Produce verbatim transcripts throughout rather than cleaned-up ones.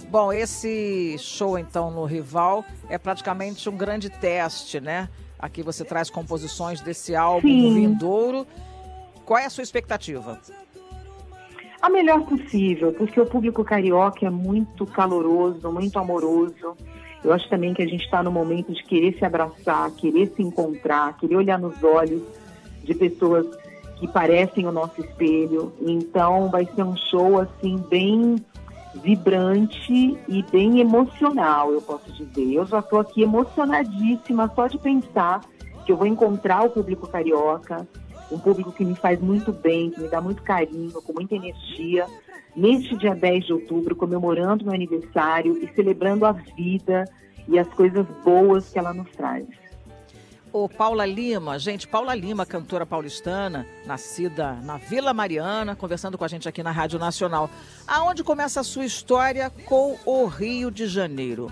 Bom, esse show, então, no Rival é praticamente um grande teste, né? Aqui você traz composições desse álbum Sim. vindouro. Qual é a sua expectativa? A melhor possível, porque o público carioca é muito caloroso, muito amoroso. Eu acho também que a gente está no momento de querer se abraçar, querer se encontrar, querer olhar nos olhos de pessoas que parecem o nosso espelho. Então vai ser um show assim bem vibrante e bem emocional, eu posso dizer. Eu já estou aqui emocionadíssima só de pensar que eu vou encontrar o público carioca, um público que me faz muito bem, que me dá muito carinho, com muita energia, neste dia dez de outubro, comemorando meu aniversário e celebrando a vida e as coisas boas que ela nos traz. Ô, Paula Lima, gente, Paula Lima, cantora paulistana, nascida na Vila Mariana, conversando com a gente aqui na Rádio Nacional. Aonde começa a sua história com o Rio de Janeiro?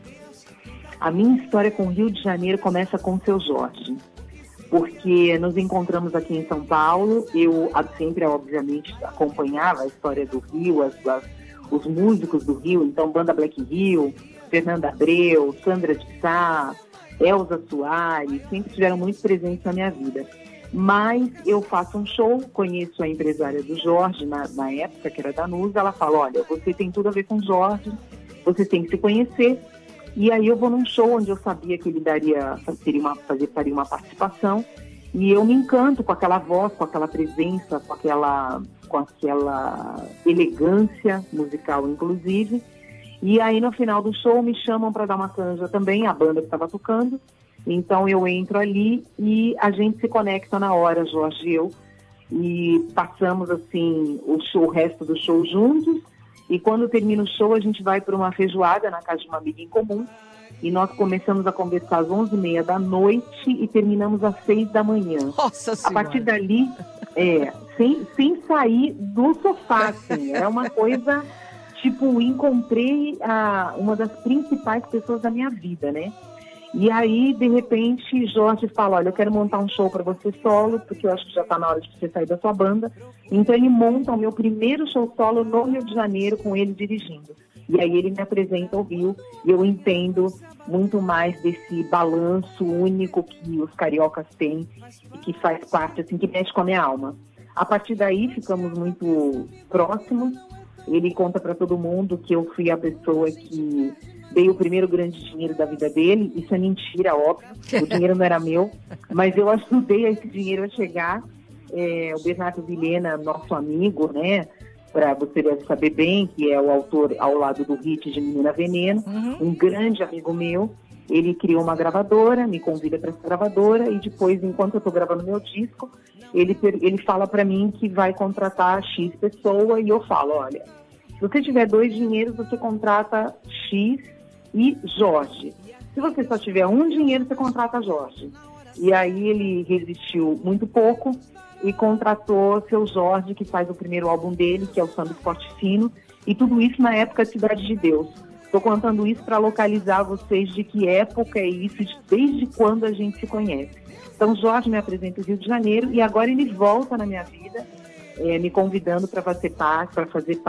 A minha história com o Rio de Janeiro começa com o Seu Jorge, porque nos encontramos aqui em São Paulo. Eu sempre, obviamente, acompanhava a história do Rio, as, as, os músicos do Rio, então Banda Black Rio, Fernanda Abreu, Sandra de Sá, Elza Soares, sempre tiveram muito presentes na minha vida. Mas eu faço um show, conheço a empresária do Jorge, na, na época, que era da Nusa, ela fala, olha, você tem tudo a ver com o Jorge, você tem que se conhecer. E aí eu vou num show onde eu sabia que ele daria, faria uma, fazer, faria uma participação, e eu me encanto com aquela voz, com aquela presença, com aquela, com aquela elegância musical, inclusive. E aí, no final do show, me chamam para dar uma canja também, a banda que estava tocando. Então, eu entro ali e a gente se conecta na hora, Jorge e eu. E passamos, assim, o, show, o resto do show juntos. E quando termina o show, a gente vai para uma feijoada na casa de uma amiga em comum. E nós começamos a conversar às onze e meia da noite e terminamos às seis da manhã. Nossa Senhora! A partir dali, é, sem, sem sair do sofá, assim. Era uma coisa... Tipo, encontrei a, uma das principais pessoas da minha vida, né? E aí, de repente, Jorge fala, olha, eu quero montar um show para você solo, porque eu acho que já está na hora de você sair da sua banda. Então ele monta o meu primeiro show solo no Rio de Janeiro, com ele dirigindo. E aí ele me apresenta ao Rio, e eu entendo muito mais desse balanço único que os cariocas têm, e que faz parte, assim, que mexe com a minha alma. A partir daí, ficamos muito próximos. Ele conta para todo mundo que eu fui a pessoa que dei o primeiro grande dinheiro da vida dele. Isso é mentira, óbvio. O dinheiro não era meu, mas eu ajudei esse dinheiro a chegar. É, o Bernardo Vilhena, nosso amigo, né? Pra, você deve saber bem, que é o autor ao lado do hit de Menina Veneno, uhum. Um grande amigo meu. Ele criou uma gravadora, me convida para essa gravadora e depois, enquanto eu estou gravando meu disco, ele, ele fala para mim que vai contratar X pessoa e eu falo, olha, se você tiver dois dinheiros, você contrata X e Jorge. Se você só tiver um dinheiro, você contrata Jorge. E aí ele resistiu muito pouco e contratou Seu Jorge, que faz o primeiro álbum dele, que é o Samba Esporte Fino, e tudo isso na época de Cidade de Deus. Estou contando isso para localizar vocês de que época é isso, de, desde quando a gente se conhece. Então, Jorge me apresenta o Rio de Janeiro e agora ele volta na minha vida, é, me convidando para fazer parte, para fazer parte